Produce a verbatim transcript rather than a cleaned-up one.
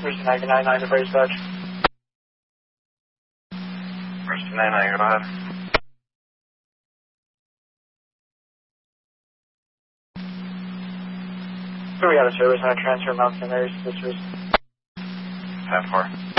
Where's the nine nine nine to Brace Dodge? Where's the nine nine, go ahead. So we got a service on a transfer Mount Saint Mary's, this was ten four.